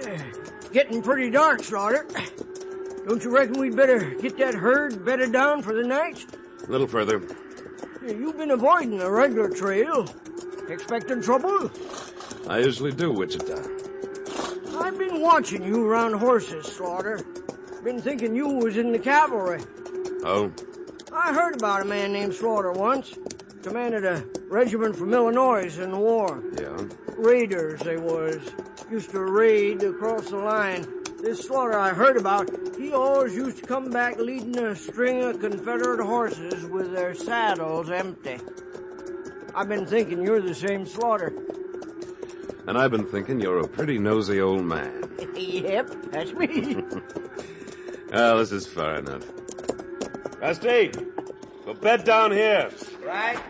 Getting pretty dark, Slaughter. Don't you reckon we'd better get that herd bedded down for the night? A little further. You've been avoiding the regular trail. Expecting trouble? I usually do, Wichita. I've been watching you around horses, Slaughter. Been thinking you was in the cavalry. Oh? I heard about a man named Slaughter once. Commanded a regiment from Illinois in the war. Yeah? Raiders, they was. Used to raid across the line. This Slaughter I heard about, he always used to come back leading a string of Confederate horses with their saddles empty. I've been thinking you're the same Slaughter. And I've been thinking you're a pretty nosy old man. Yep, that's me. Well, this is far enough. Rusty, go bed down here. Right.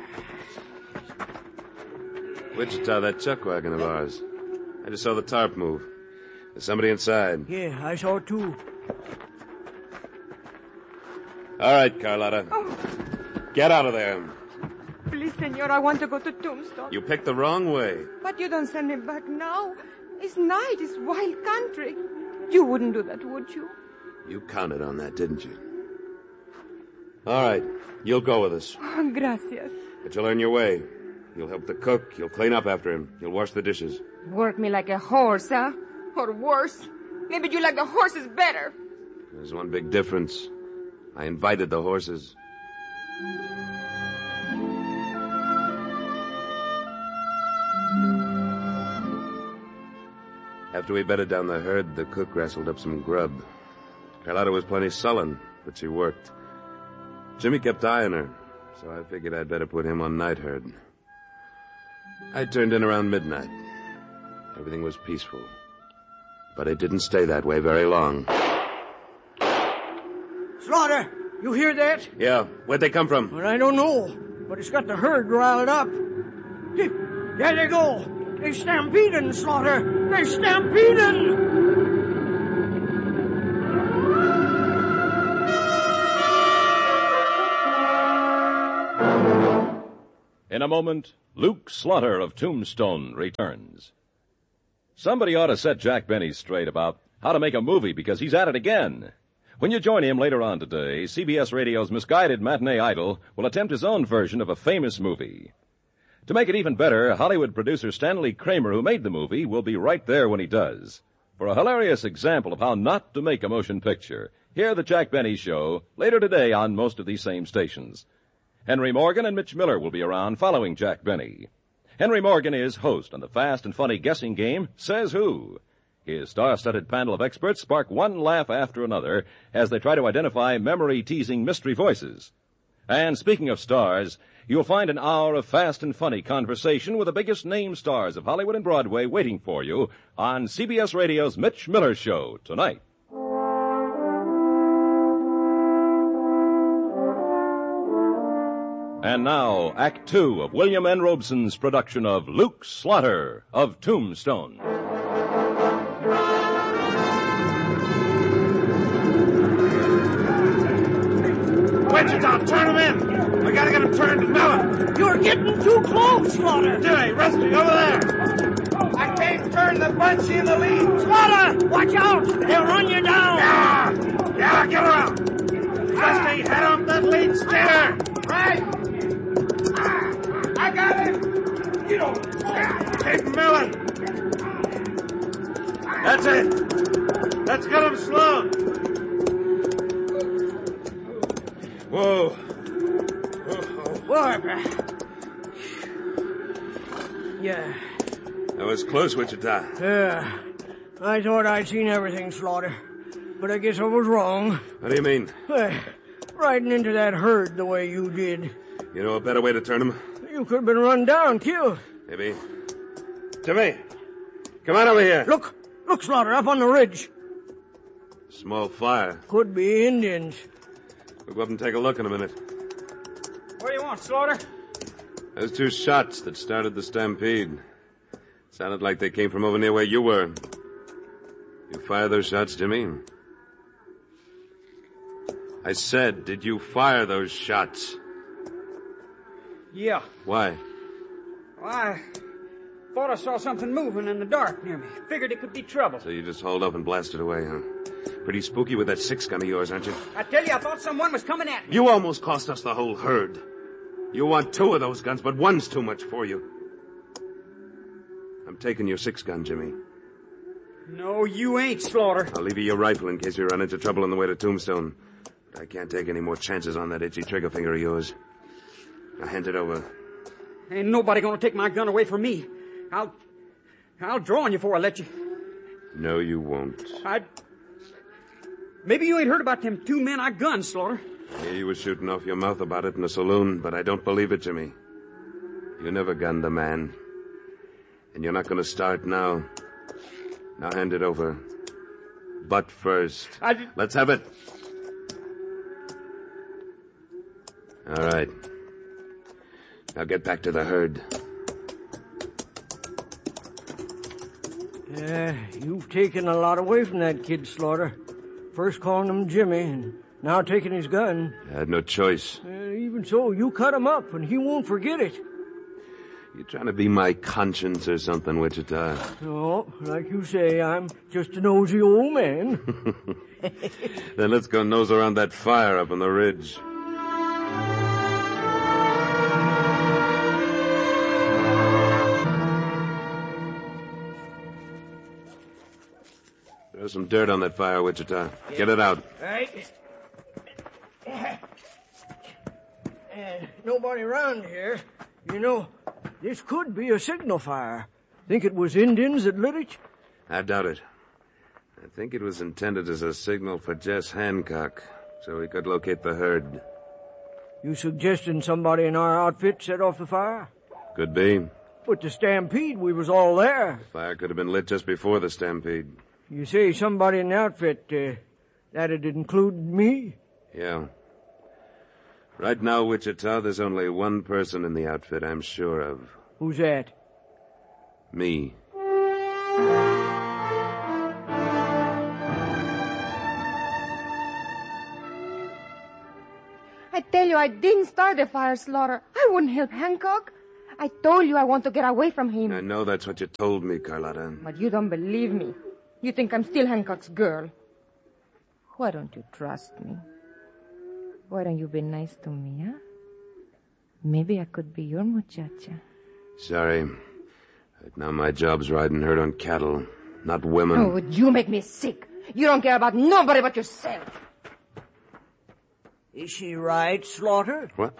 Wichita, that chuck wagon of ours. I just saw the tarp move. There's somebody inside. Yeah, I saw too. All right, Carlotta. Oh. Get out of there. Please, senor, I want to go to Tombstone. You picked the wrong way. But you don't send me back now. It's night. It's wild country. You wouldn't do that, would you? You counted on that, didn't you? All right, you'll go with us. Oh, gracias. But you'll earn your way. You'll help the cook. You'll clean up after him. You'll wash the dishes. Work me like a horse, huh? Or worse. Maybe you like the horses better. There's one big difference. I invited the horses. After we bedded down the herd, the cook wrestled up some grub. Carlotta was plenty sullen, but she worked. Jimmy kept eyeing her, so I figured I'd better put him on night herd. I turned in around midnight. Everything was peaceful. But it didn't stay that way very long. Slaughter, you hear that? Yeah, where'd they come from? Well, I don't know, but it's got the herd riled up. There they go. They're stampeding, Slaughter. They're stampeding. In a moment, Luke Slaughter of Tombstone returns. Somebody ought to set Jack Benny straight about how to make a movie, because he's at it again. When you join him later on today, CBS Radio's misguided matinee idol will attempt his own version of a famous movie. To make it even better, Hollywood producer Stanley Kramer, who made the movie, will be right there when he does. For a hilarious example of how not to make a motion picture, hear The Jack Benny Show later today on most of these same stations. Henry Morgan and Mitch Miller will be around following Jack Benny. Henry Morgan is host on the fast and funny guessing game, Says Who. His star-studded panel of experts spark one laugh after another as they try to identify memory-teasing mystery voices. And speaking of stars, you'll find an hour of fast and funny conversation with the biggest name stars of Hollywood and Broadway waiting for you on CBS Radio's Mitch Miller Show tonight. And now, Act Two of William N. Robeson's production of Luke Slaughter of Tombstone. Wichita, turn him in! We gotta get him turned to Miller! You're getting too close, Slaughter! Jimmy, Rusty, over there! I can't turn the bunch in the lead! Slaughter! Watch out! They'll run you down! Yeah, get around! Rusty, head on that lead steer! Right! I got him! You don't... Keep Miller! That's it! Let's get him slow! Whoa. Yeah. That was close, Wichita. Yeah. I thought I'd seen everything, Slaughter. But I guess I was wrong. What do you mean? Riding into that herd the way you did. You know a better way to turn him? You could have been run down, killed. Maybe. Jimmy, come on over here. Look, Slaughter, up on the ridge. Small fire. Could be Indians. We'll go up and take a look in a minute. What do you want, Slaughter? Those two shots that started the stampede. Sounded like they came from over near where you were. You fire those shots, Jimmy? I said, did you fire those shots? Yeah. Why? I thought I saw something moving in the dark near me. Figured it could be trouble. So you just hauled up and blasted away, huh? Pretty spooky with that 6-gun of yours, aren't you? I tell you, I thought someone was coming at me. You almost cost us the whole herd. You want 2 of those guns, but 1's too much for you. I'm taking your 6-gun, Jimmy. No, you ain't, Slaughter. I'll leave you your rifle in case you run into trouble on the way to Tombstone. But I can't take any more chances on that itchy trigger finger of yours. Now hand it over. Ain't nobody gonna take my gun away from me. I'll draw on you before I let you. No, you won't. Maybe you ain't heard about them 2 men I gunned, Slaughter. Yeah, you were shooting off your mouth about it in the saloon, but I don't believe it, Jimmy. You never gunned a man. And you're not gonna start now. Now hand it over. But first, let's have it. All right. Now get back to the herd. You've taken a lot away from that kid, Slaughter. First calling him Jimmy, and now taking his gun. I had no choice. Even so, you cut him up, and he won't forget it. You trying to be my conscience or something, Wichita? No, like you say, I'm just a nosy old man. Then let's go nose around that fire up on the ridge. There's some dirt on that fire, Wichita. Get it out. Right. Nobody around here. You know, this could be a signal fire. Think it was Indians that lit it? I doubt it. I think it was intended as a signal for Jess Hancock, so we could locate the herd. You suggesting somebody in our outfit set off the fire? Could be. But the stampede, we was all there. The fire could have been lit just before the stampede. You say somebody in the outfit, that'd include me? Yeah. Right now, Wichita, there's only one person in the outfit I'm sure of. Who's that? Me. I tell you, I didn't start the fire, Slaughter. I wouldn't help Hancock. I told you I want to get away from him. I know that's what you told me, Carlotta. But you don't believe me. You think I'm still Hancock's girl. Why don't you trust me? Why don't you be nice to me, huh? Maybe I could be your muchacha. Sorry. Right now my job's riding herd on cattle, not women. Oh, you make me sick. You don't care about nobody but yourself. Is she right, Slaughter? What?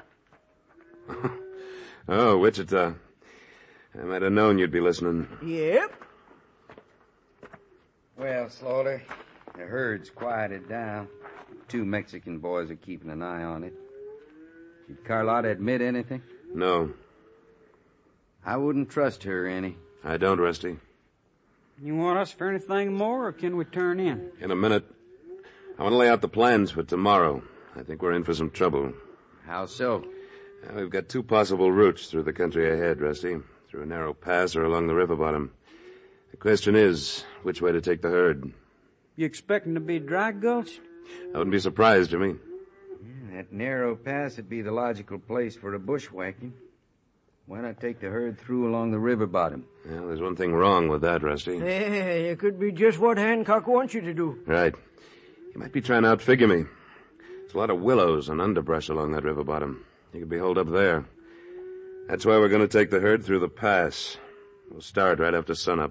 Oh, Wichita. I might have known you'd be listening. Yep. Well, Slaughter, the herd's quieted down. 2 Mexican boys are keeping an eye on it. Did Carlotta admit anything? No. I wouldn't trust her any. I don't, Rusty. You want us for anything more, or can we turn in? In a minute. I want to lay out the plans for tomorrow. I think we're in for some trouble. How so? We've got 2 possible routes through the country ahead, Rusty. Through a narrow pass or along the river bottom. The question is, which way to take the herd? You expecting to be dry gulched? I wouldn't be surprised, Jimmy. That narrow pass would be the logical place for a bushwhacking. Why not take the herd through along the river bottom? Well, there's one thing wrong with that, Rusty. Hey, it could be just what Hancock wants you to do. Right. He might be trying to outfigure me. There's a lot of willows and underbrush along that river bottom. You could be holed up there. That's why we're going to take the herd through the pass. We'll start right after sunup.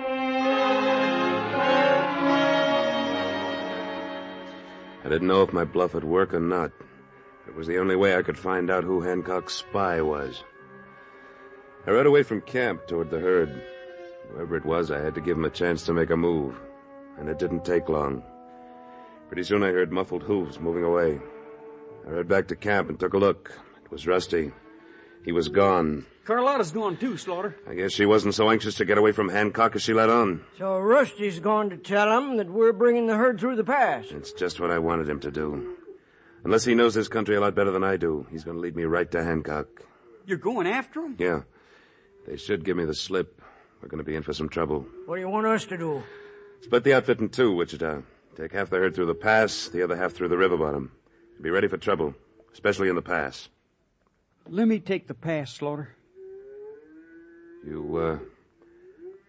I didn't know if my bluff would work or not. It was the only way I could find out who Hancock's spy was. I rode away from camp toward the herd. Whoever it was, I had to give him a chance to make a move. And it didn't take long. Pretty soon I heard muffled hooves moving away. I rode back to camp and took a look. It was Rusty. He was gone. Carlotta's gone too, Slaughter. I guess she wasn't so anxious to get away from Hancock as she let on. So Rusty's gone to tell him that we're bringing the herd through the pass. It's just what I wanted him to do. Unless he knows this country a lot better than I do, he's going to lead me right to Hancock. You're going after him? Yeah. They should give me the slip. We're going to be in for some trouble. What do you want us to do? Split the outfit in 2, Wichita. Take half the herd through the pass, the other half through the river bottom. Be ready for trouble, especially in the pass. Let me take the pass, Slaughter. You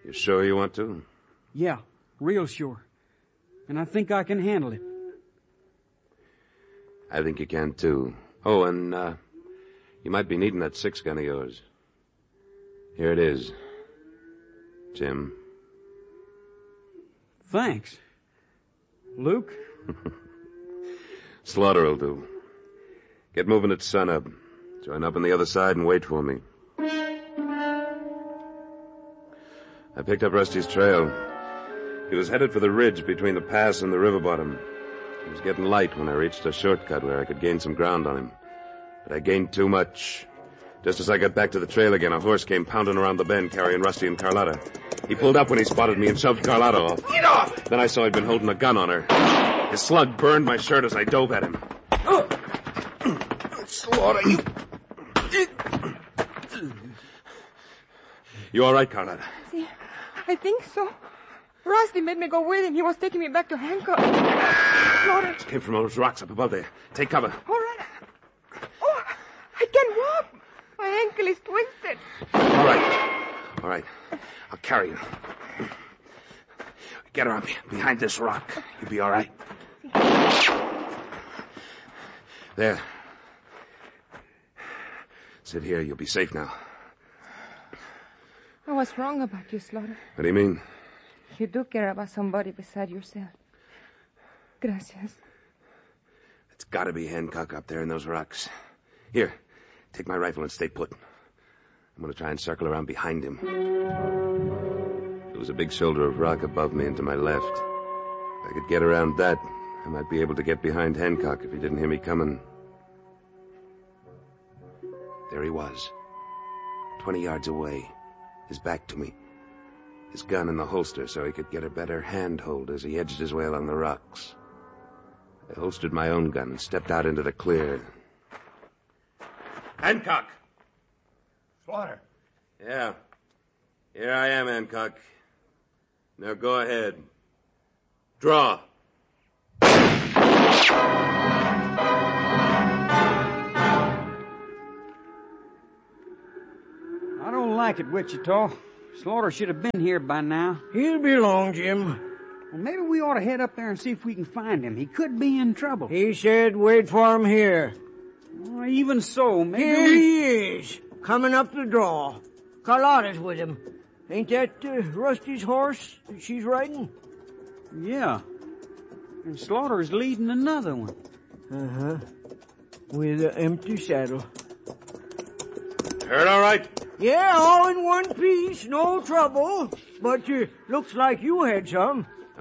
You sure you want to? Yeah, real sure. And I think I can handle it. I think you can, too. Oh, and, you might be needing that 6-gun of yours. Here it is, Jim. Thanks. Luke? Slaughter'll do. Get moving at sunup. Join up on the other side and wait for me. I picked up Rusty's trail. He was headed for the ridge between the pass and the river bottom. It was getting light when I reached a shortcut where I could gain some ground on him. But I gained too much. Just as I got back to the trail again, a horse came pounding around the bend carrying Rusty and Carlotta. He pulled up when he spotted me and shoved Carlotta off. Get off! Then I saw he'd been holding a gun on her. His slug burned my shirt as I dove at him. Slaughter, you... You all right, Carlotta? See, I think so. Rusty made me go with him. He was taking me back to Hancock. Slaughter. It came from those rocks up above there. Take cover. All right. Oh, I can't walk. My ankle is twisted. All right. All right. I'll carry you. Get her up behind this rock. You'll be all right. There. Sit here. You'll be safe now. I was wrong about you, Slaughter. What do you mean? You do care about somebody beside yourself. Gracias. It's got to be Hancock up there in those rocks. Here, take my rifle and stay put. I'm going to try and circle around behind him. There was a big shoulder of rock above me and to my left. If I could get around that, I might be able to get behind Hancock if he didn't hear me coming. There he was, 20 yards away, his back to me. His gun in the holster so he could get a better handhold as he edged his way along the rocks. I holstered my own gun and stepped out into the clear. Hancock! Slaughter. Yeah. Here I am, Hancock. Now go ahead. Draw. I don't like it, Wichita. Slaughter should have been here by now. He'll be along, Jim. Well, maybe we ought to head up there and see if we can find him. He could be in trouble. He said wait for him here. Well, even so, maybe Here he is, coming up the draw. Carlotta's with him. Ain't that Rusty's horse that she's riding? Yeah. And Slaughter's leading another one. Uh-huh. With an empty saddle. Heard all right? Yeah, all in one piece, no trouble. But looks like you had some.